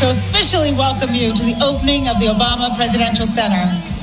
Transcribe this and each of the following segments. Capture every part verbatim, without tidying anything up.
to officially welcome you to the opening of the Obama Presidential Center.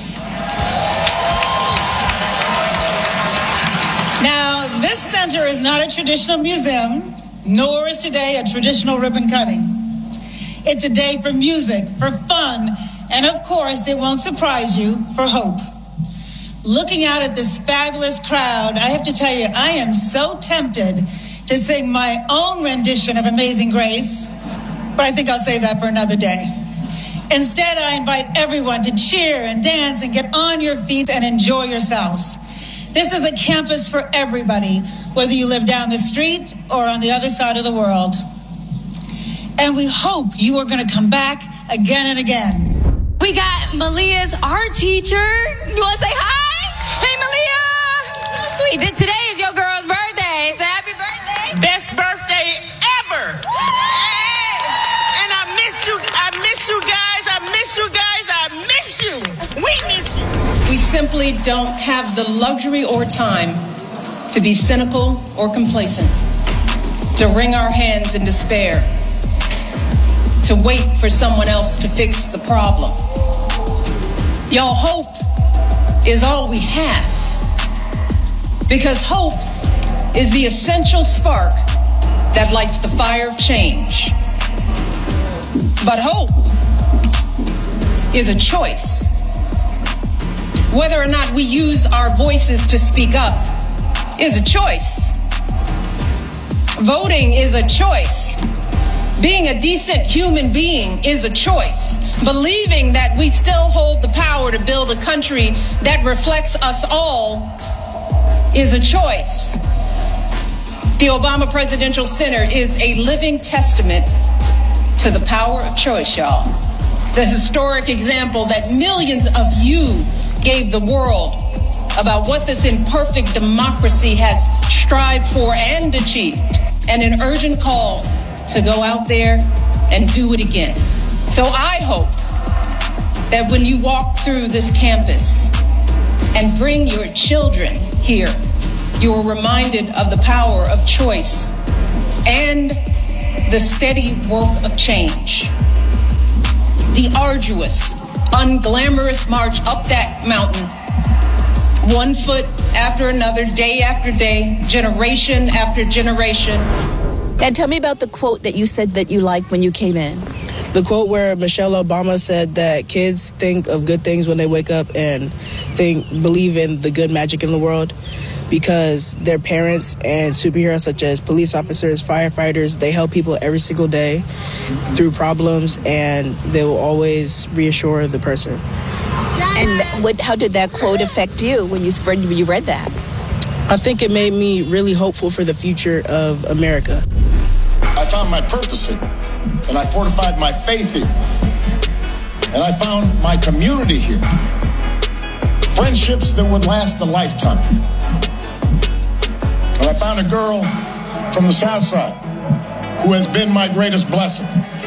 Now, this center is not a traditional museum, nor is today a traditional ribbon cutting. It's a day for music, for fun, and of course, it won't surprise you, for hope. Looking out at this fabulous crowd, I have to tell you, I am so tempted to sing my own rendition of Amazing Grace, but I think I'll save that for another day. Instead, I invite everyone to cheer and dance and get on your feet and enjoy yourselves. This is a campus for everybody, whether you live down the street or on the other side of the world. And we hope you are going to come back again and again. We got Malia's art teacher. You want to say hi? Hey, Malia! So sweet. Today is your girl's birthday, so happy birthday. Best birthday ever. Hey. And I miss you. I miss you guys. I miss you guys. I miss you. We miss you. We simply don't have the luxury or time to be cynical or complacent, to wring our hands in despair, to wait for someone else to fix the problem. Y'all, hope is all we have, because hope is the essential spark that lights the fire of change. But hope is a choice. Whether or not we use our voices to speak up is a choice. Voting is a choice. Being a decent human being is a choice. Believing that we still hold the power to build a country that reflects us all is a choice. The Obama Presidential Center is a living testament to the power of choice, y'all. The historic example that millions of you gave the world about what this imperfect democracy has strived for and achieved, and an urgent call to go out there and do it again. So I hope that when you walk through this campus and bring your children here, you are reminded of the power of choice and the steady work of change. The arduous, unglamorous march up that mountain, one foot after another, day after day, generation after generation. And tell me about the quote that you said that you liked when you came in. The quote where Michelle Obama said that kids think of good things when they wake up and think, believe in the good magic in the world, because their parents and superheroes such as police officers, firefighters, they help people every single day through problems, and they will always reassure the person. And what, how did that quote affect you when you, when you read that? I think it made me really hopeful for the future of America. I found my purpose here, and I fortified my faith here, and I found my community here. Friendships that would last a lifetime. And I found a girl from the South Side who has been my greatest blessing.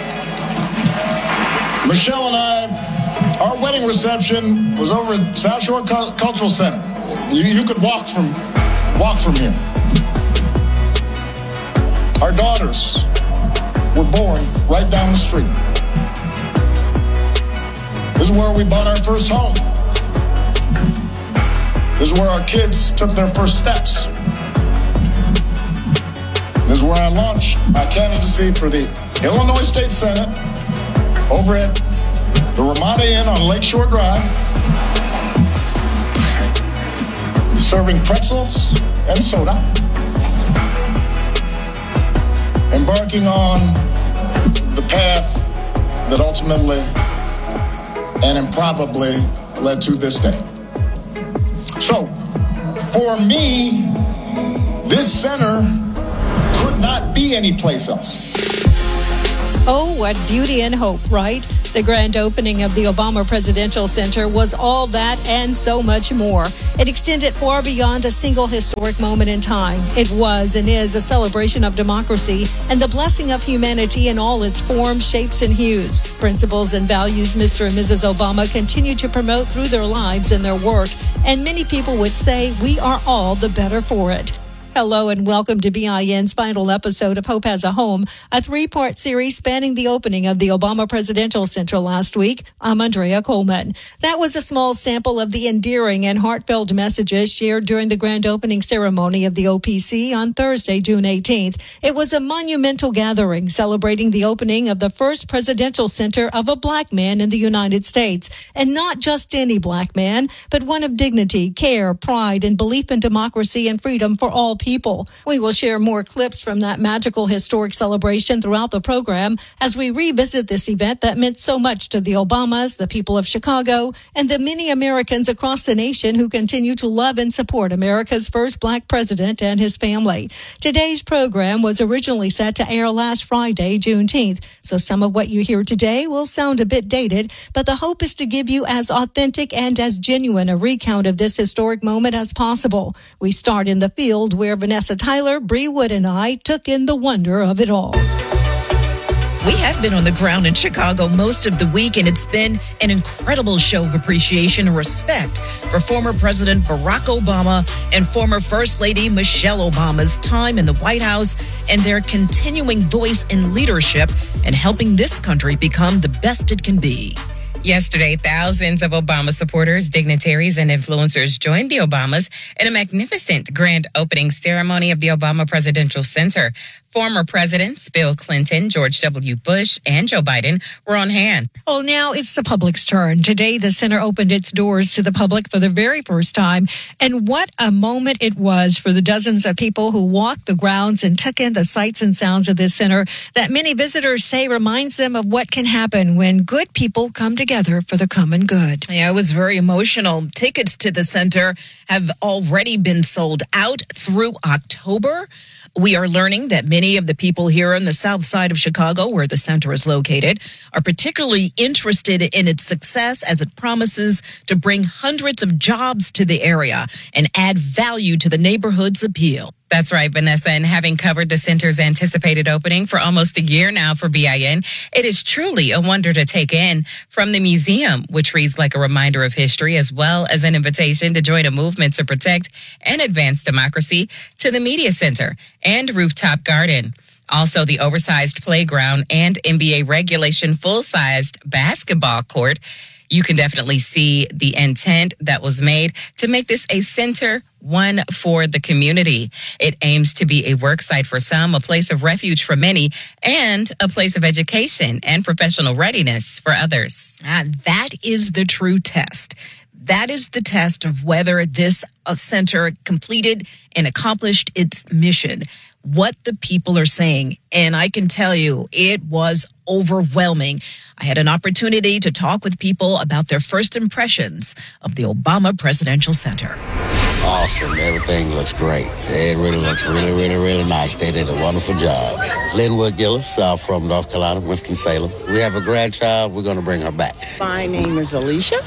Michelle and I, our wedding reception was over at South Shore Cultural Center. You, you could walk from, walk from here. Our daughters were born right down the street. This is where we bought our first home. This is where our kids took their first steps. This is where I launched my candidacy for the Illinois State Senate over at the Ramada Inn on Lakeshore Drive, serving pretzels and soda, embarking on the path that ultimately and improbably led to this day. So, for me, this center could not be any place else. Oh, what beauty and hope, right? The grand opening of the Obama Presidential Center was all that and so much more. It extended far beyond a single historic moment in time. It was and is a celebration of democracy and the blessing of humanity in all its forms, shapes, and hues. Principles and values Mister and Missus Obama continue to promote through their lives and their work, and many people would say we are all the better for it. Hello and welcome to B I N's final episode of Hope Has a Home, a three-part series spanning the opening of the Obama Presidential Center last week. I'm Andrea Coleman. That was a small sample of the endearing and heartfelt messages shared during the grand opening ceremony of the O P C on Thursday, June eighteenth. It was a monumental gathering celebrating the opening of the first presidential center of a black man in the United States. And not just any black man, but one of dignity, care, pride, and belief in democracy and freedom for all people. People. We will share more clips from that magical historic celebration throughout the program as we revisit this event that meant so much to the Obamas, the people of Chicago, and the many Americans across the nation who continue to love and support America's first black president and his family. Today's program was originally set to air last Friday, June tenth, so some of what you hear today will sound a bit dated, but the hope is to give you as authentic and as genuine a recount of this historic moment as possible. We start in the field where Vanessa Tyler, Bree Wood, and I took in the wonder of it all. We have been on the ground in Chicago most of the week, and it's been an incredible show of appreciation and respect for former President Barack Obama and former First Lady Michelle Obama's time in the White House and their continuing voice in leadership and helping this country become the best it can be. Yesterday, thousands of Obama supporters, dignitaries, and influencers joined the Obamas in a magnificent grand opening ceremony of the Obama Presidential Center. Former presidents Bill Clinton, George W. Bush, and Joe Biden were on hand. Oh, now it's the public's turn. Today, the center opened its doors to the public for the very first time. And what a moment it was for the dozens of people who walked the grounds and took in the sights and sounds of this center that many visitors say reminds them of what can happen when good people come together for the common good. Yeah, it was very emotional. Tickets to the center have already been sold out through October. We are learning that many of the people here on the south side of Chicago, where the center is located, are particularly interested in its success as it promises to bring hundreds of jobs to the area and add value to the neighborhood's appeal. That's right, Vanessa. And having covered the center's anticipated opening for almost a year now for B I N, it is truly a wonder to take in. From the museum, which reads like a reminder of history, as well as an invitation to join a movement to protect and advance democracy, to the media center and rooftop garden. Also, the oversized playground and N B A regulation full-sized basketball court. You can definitely see the intent that was made to make this a center, one for the community. It aims to be a work site for some, a place of refuge for many, and a place of education and professional readiness for others. Ah, that is the true test. That is the test of whether this uh, center completed and accomplished its mission, what the people are saying. And I can tell you, it was overwhelming. I had an opportunity to talk with people about their first impressions of the Obama Presidential Center. Awesome. Everything looks great. It really looks really, really, really nice. They did a wonderful job. Linwood Gillis uh, from North Carolina, Winston-Salem. We have a grandchild. We're going to bring her back. My name is Alicia.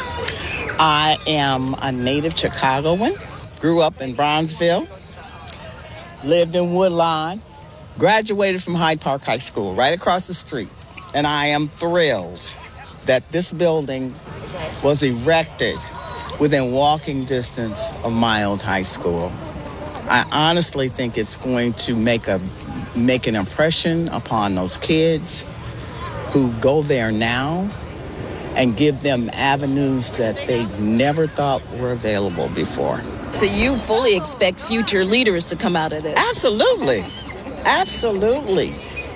I am a native Chicagoan. Grew up in Bronzeville. Lived in Woodlawn. Graduated from Hyde Park High School, right across the street. And I am thrilled that this building was erected within walking distance of my old high school. I honestly think it's going to make a make an impression upon those kids who go there now and give them avenues that they never thought were available before. So you fully expect future leaders to come out of this? Absolutely. Absolutely.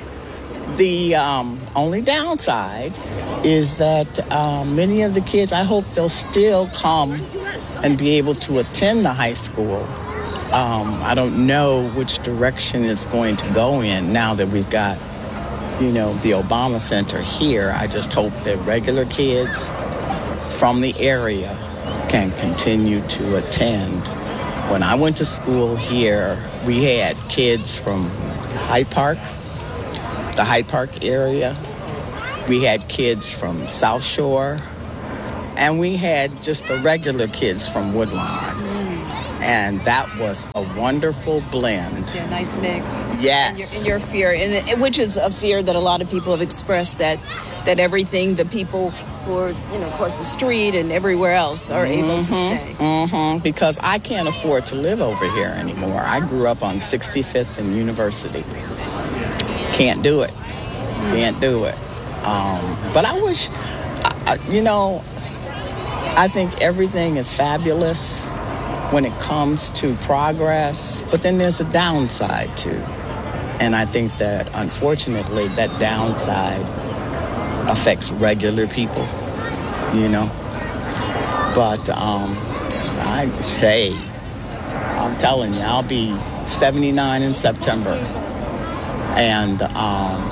The um, only downside is that uh, many of the kids, I hope they'll still come and be able to attend the high school. Um, I don't know which direction it's going to go in now that we've got, you know, the Obama Center here. I just hope that regular kids from the area can continue to attend. When I went to school here, we had kids from Hyde Park, the Hyde Park area. We had kids from South Shore, and we had just the regular kids from Woodlawn. Mm. And that was a wonderful blend. Yeah, nice mix. Yes. And your, and your fear, and which is a fear that a lot of people have expressed, that that everything the people or, you know, across the street and everywhere else are mm-hmm, able to stay. Mm-hmm, because I can't afford to live over here anymore. I grew up on sixty-fifth and University. Can't do it. Can't do it. Um, but I wish, I, you know, I think everything is fabulous when it comes to progress, but then there's a downside too. And I think that, unfortunately, that downside affects regular people, you know. But, um, I, hey, I'm telling you, I'll be seventy-nine in September. And um,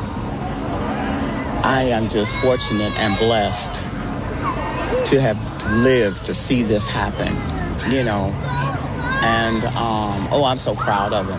I am just fortunate and blessed to have lived to see this happen, you know. And, um, oh, I'm so proud of him.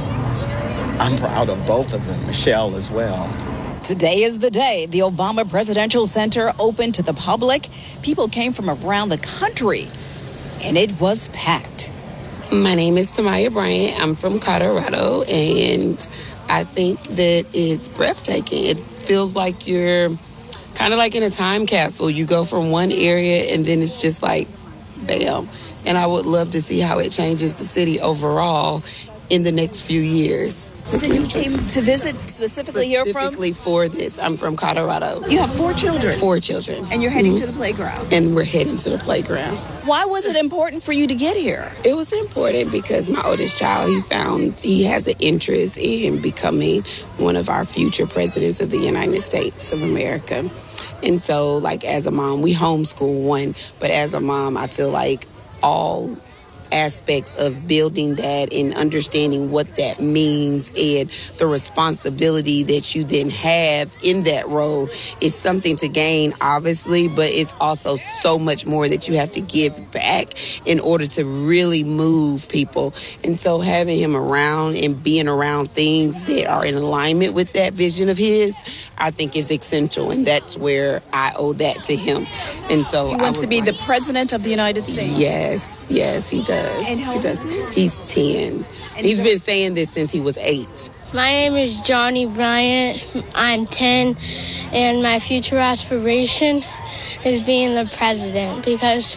I'm proud of both of them, Michelle as well. Today is the day the Obama Presidential Center opened to the public. People came from around the country, and it was packed. My name is Tamaya Bryant. I'm from Colorado, and I think that it's breathtaking. It feels like you're kind of like in a time capsule. You go from one area, and then it's just like, bam. And I would love to see how it changes the city overall in the next few years. So you came to visit specifically here from? Specifically for this. I'm from Colorado. You have four children? Four children. And you're heading mm-hmm. to the playground? And we're heading to the playground. Why was it important for you to get here? It was important because my oldest child, he found he has an interest in becoming one of our future presidents of the United States of America. And so, like, as a mom, we homeschool one, but as a mom, I feel like all aspects of building that and understanding what that means and the responsibility that you then have in that role is something to gain, obviously, but it's also so much more that you have to give back in order to really move people. And so having him around and being around things that are in alignment with that vision of his, I think is essential, and that's where I owe that to him. And so he wants to be like, the president of the United States. Yes, yes, he does. And how he does. He? He's ten. And he's so- been saying this since he was eight. My name is Johnny Bryant. I'm ten, and my future aspiration is being the president because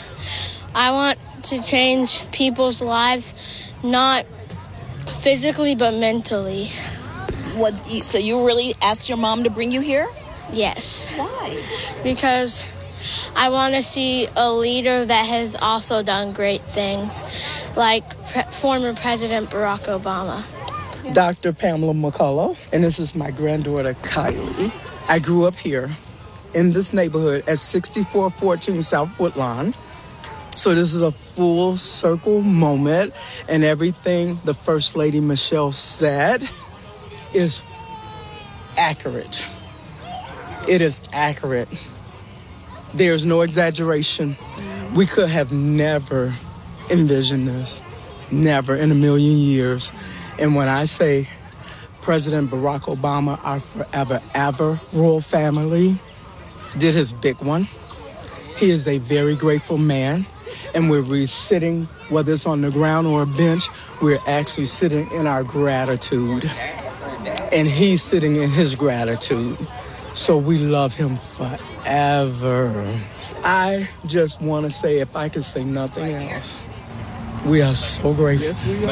I want to change people's lives, not physically but mentally. What? So you really asked your mom to bring you here? Yes. Why? Because I want to see a leader that has also done great things, like pre- former President Barack Obama. Doctor Pamela McCullough, and this is my granddaughter, Kylie. I grew up here in this neighborhood at sixty-four fourteen South Woodlawn. So this is a full circle moment, and everything the First Lady Michelle said is accurate. It is accurate. There's no exaggeration. We could have never envisioned this. Never in a million years. And when I say President Barack Obama, our forever, ever royal family, did his big one. He is a very grateful man. And when we're sitting, whether it's on the ground or a bench, we're actually sitting in our gratitude. And he's sitting in his gratitude. So we love him forever. I just want to say, if I could say nothing else, we are so grateful.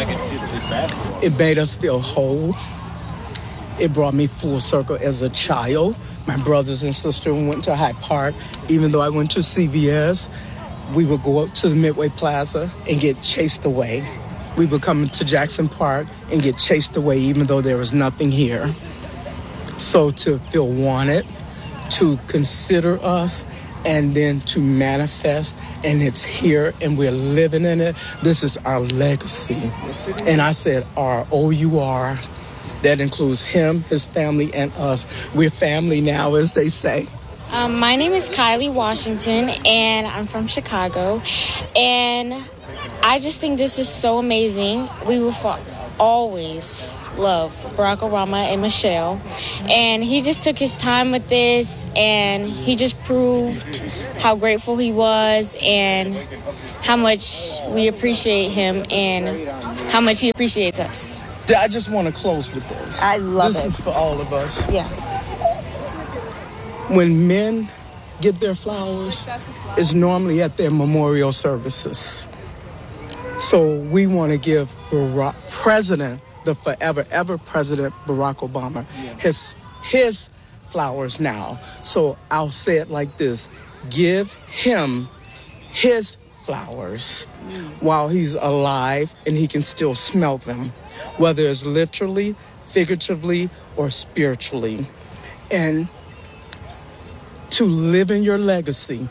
It made us feel whole. It brought me full circle as a child. My brothers and sisters went to Hyde Park. Even though I went to C V S, we would go up to the Midway Plaza and get chased away. We would come to Jackson Park and get chased away even though there was nothing here. So to feel wanted, to consider us, and then to manifest, and it's here, and we're living in it. This is our legacy. And I said R O U R. That includes him, his family, and us. We're family now, as they say. Um, my name is Kylie Washington, and I'm from Chicago. And I just think this is so amazing. We will fo- always love Barack Obama and Michelle. And he just took his time with this, and he just proved how grateful he was and how much we appreciate him and how much he appreciates us. I just want to close with this. I love this it. This is for all of us. Yes. When men get their flowers is normally at their memorial services. So we want to give Barack, President, the forever, ever President Barack Obama, his, his flowers now. So I'll say it like this. Give him his flowers while he's alive and he can still smell them, whether it's literally, figuratively, or spiritually. And to live in your legacy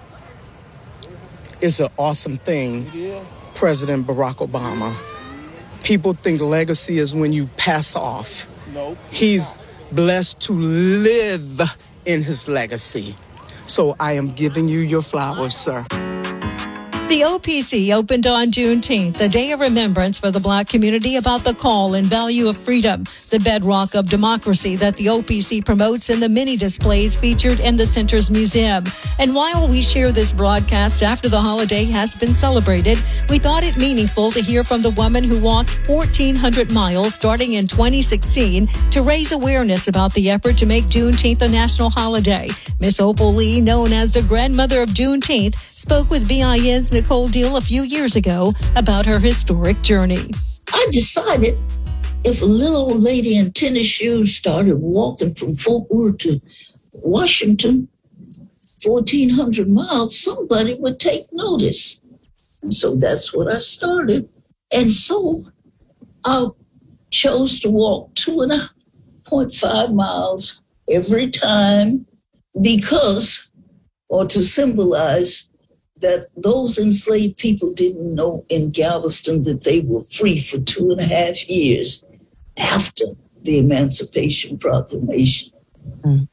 is an awesome thing, President Barack Obama. People think legacy is when you pass off. Nope. He's blessed to live in his legacy. So I am giving you your flowers, sir. The O P C opened on Juneteenth, a day of remembrance for the Black community about the call and value of freedom, the bedrock of democracy that the O P C promotes in the many displays featured in the center's museum. And while we share this broadcast after the holiday has been celebrated, we thought it meaningful to hear from the woman who walked fourteen hundred miles starting in twenty sixteen to raise awareness about the effort to make Juneteenth a national holiday. Miss Opal Lee, known as the grandmother of Juneteenth, spoke with V I N's Nicole Deal a few years ago about her historic journey. I decided if a little old lady in tennis shoes started walking from Fort Worth to Washington, fourteen hundred miles, somebody would take notice. And so that's what I started. And so I chose to walk two and a point five miles every time because, or to symbolize that those enslaved people didn't know in Galveston that they were free for two and a half years after the Emancipation Proclamation. Mm.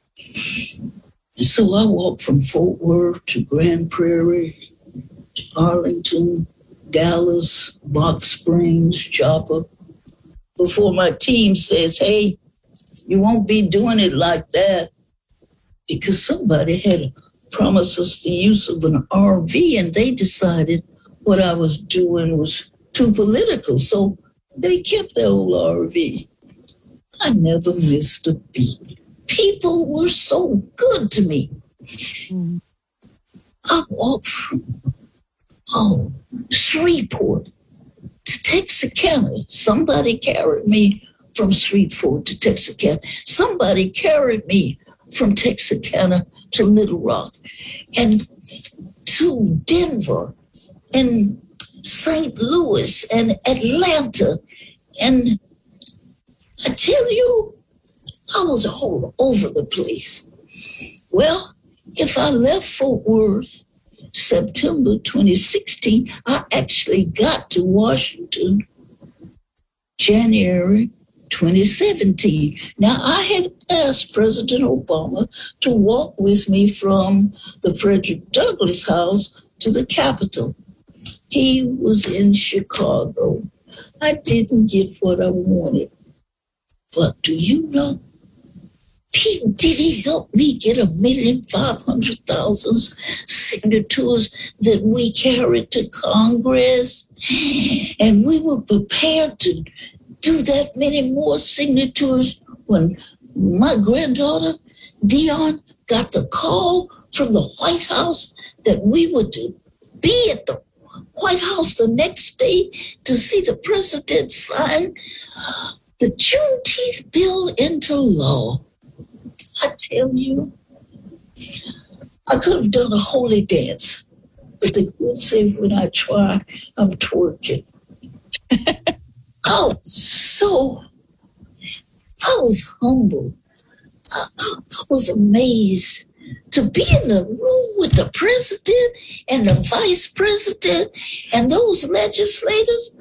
So I walked from Fort Worth to Grand Prairie, Arlington, Dallas, Box Springs, Chopper, before my team says, hey, you won't be doing it like that, because somebody had promised us the use of an R V and they decided what I was doing was too political. So they kept the old R V. I never missed a beat. People were so good to me. Mm. I walked from, oh, Shreveport to Texarkana. Somebody carried me from Shreveport to Texarkana. Somebody carried me from Texarkana to Little Rock and to Denver and Saint Louis and Atlanta. And I tell you, I was all over the place. Well, if I left Fort Worth September twenty sixteen, I actually got to Washington January twenty seventeen. Now, I had asked President Obama to walk with me from the Frederick Douglass House to the Capitol. He was in Chicago. I didn't get what I wanted. But do you know, P. Diddy helped me get a million five hundred thousand signatures that we carried to Congress. And we were prepared to do that many more signatures when my granddaughter, Dion, got the call from the White House that we were to be at the White House the next day to see the president sign the Juneteenth bill into law. I tell you, I could have done a holy dance, but the kids say when I try, I'm twerking. I was so, I was humble. I, I was amazed to be in the room with the president and the vice president and those legislators.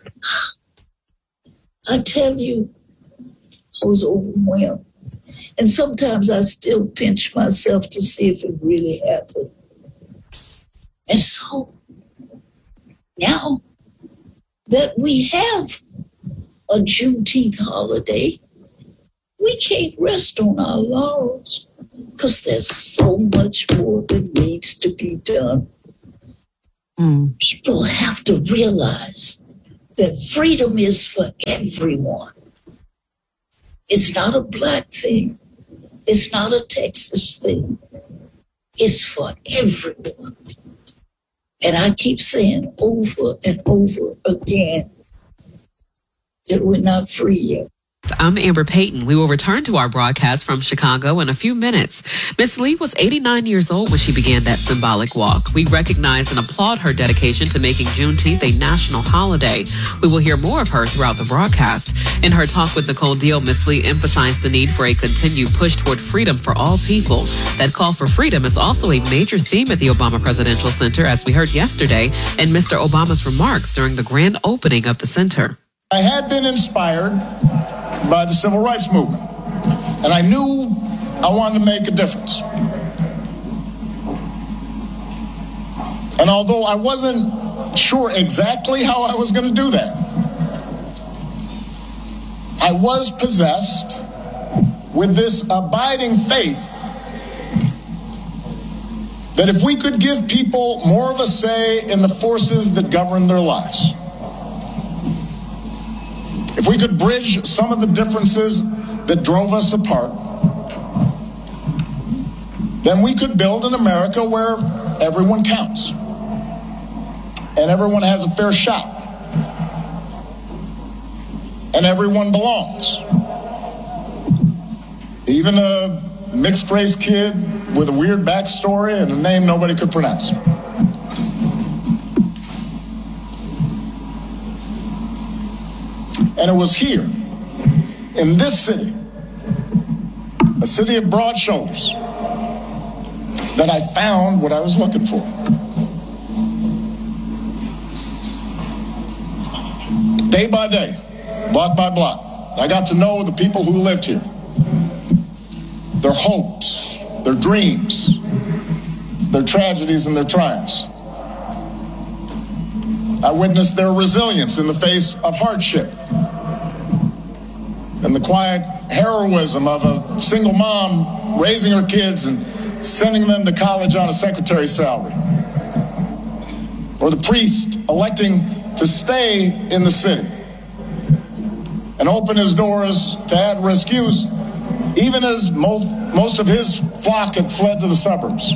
I tell you, I was overwhelmed. And sometimes I still pinch myself to see if it really happened. And so now that we have a Juneteenth holiday, we can't rest on our laurels because there's so much more that needs to be done. Mm. People have to realize that freedom is for everyone. It's not a black thing. It's not a Texas thing. It's for everyone. And I keep saying over and over again that we're not free yet. I'm Amber Payton. We will return to our broadcast from Chicago in a few minutes. Miss Lee was eighty-nine years old when she began that symbolic walk. We recognize and applaud her dedication to making Juneteenth a national holiday. We will hear more of her throughout the broadcast. In her talk with Nicole Deal, Miss Lee emphasized the need for a continued push toward freedom for all people. That call for freedom is also a major theme at the Obama Presidential Center, as we heard yesterday in Mister Obama's remarks during the grand opening of the center. I had been inspired by the civil rights movement, and I knew I wanted to make a difference. And although I wasn't sure exactly how I was going to do that, I was possessed with this abiding faith that if we could give people more of a say in the forces that govern their lives, if we could bridge some of the differences that drove us apart, then we could build an America where everyone counts and everyone has a fair shot and everyone belongs. Even a mixed-race kid with a weird backstory and a name nobody could pronounce. And it was here, in this city, a city of broad shoulders, that I found what I was looking for. Day by day, block by block, I got to know the people who lived here, their hopes, their dreams, their tragedies and their triumphs. I witnessed their resilience in the face of hardship and the quiet heroism of a single mom raising her kids and sending them to college on a secretary's salary, or the priest electing to stay in the city and open his doors to at-risk youth, even as most, most of his flock had fled to the suburbs.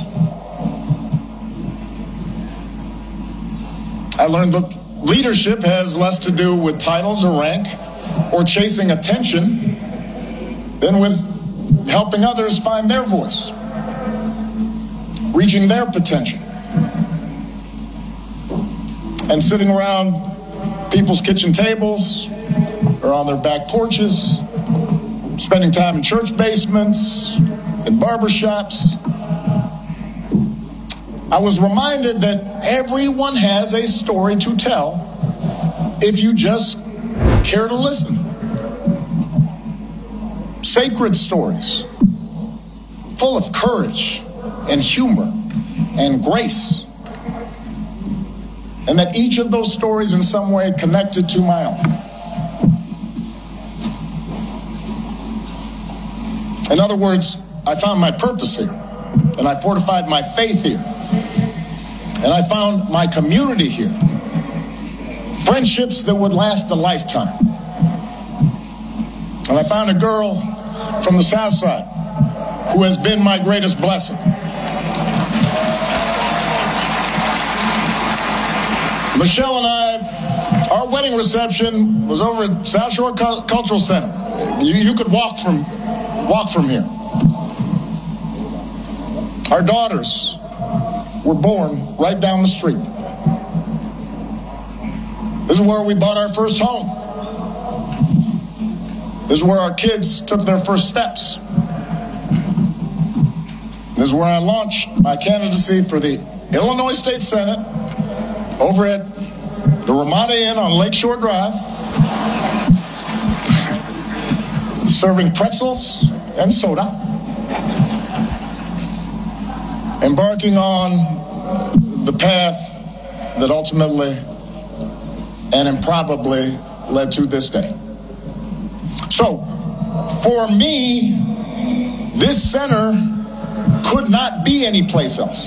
I learned that leadership has less to do with titles or rank or chasing attention than with helping others find their voice, reaching their potential, and sitting around people's kitchen tables or on their back porches, spending time in church basements, in barbershops. I was reminded that everyone has a story to tell if you just care to listen. Sacred stories, full of courage and humor and grace. And that each of those stories in some way connected to my own. In other words, I found my purpose here, and I fortified my faith here, and I found my community here. Friendships that would last a lifetime. And I found a girl from the South Side who has been my greatest blessing. Michelle and I, our wedding reception was over at South Shore Cultural Center. You, you could walk from, walk from here. Our daughters were born right down the street. This is where we bought our first home. This is where our kids took their first steps. This is where I launched my candidacy for the Illinois State Senate over at the Ramada Inn on Lakeshore Drive, serving pretzels and soda, embarking on the path that ultimately and improbably led to this day. So, for me, this center could not be any place else.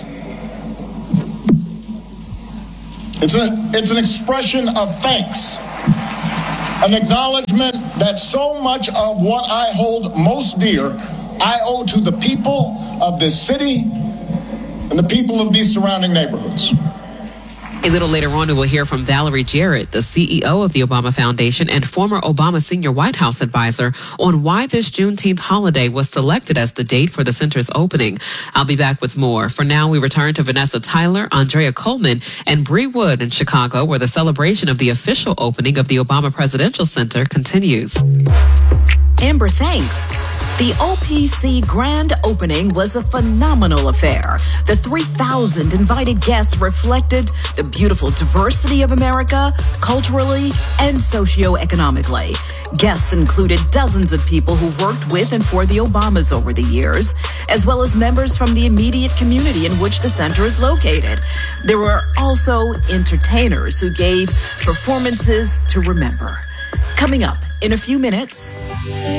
It's an, it's an expression of thanks, an acknowledgement that so much of what I hold most dear I owe to the people of this city and the people of these surrounding neighborhoods. A little later on, we will hear from Valerie Jarrett, the C E O of the Obama Foundation and former Obama senior White House advisor, on why this Juneteenth holiday was selected as the date for the center's opening. I'll be back with more. For now, we return to Vanessa Tyler, Andrea Coleman, and Bree Wood in Chicago, where the celebration of the official opening of the Obama Presidential Center continues. Amber, thanks. The O P C grand opening was a phenomenal affair. The three thousand invited guests reflected the beautiful diversity of America, culturally and socioeconomically. Guests included dozens of people who worked with and for the Obamas over the years, as well as members from the immediate community in which the center is located. There were also entertainers who gave performances to remember. Coming up in a few minutes.